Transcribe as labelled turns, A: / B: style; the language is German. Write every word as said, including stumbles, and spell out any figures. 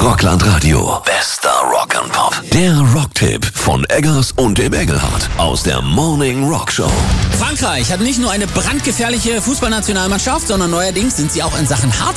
A: Rockland Radio. Bester Rock and Pop. Der Rocktipp von Eggers und dem Engelhardt aus der Morning Rock Show.
B: Frankreich hat nicht nur eine brandgefährliche Fußballnationalmannschaft, sondern neuerdings sind sie auch in Sachen Hardrock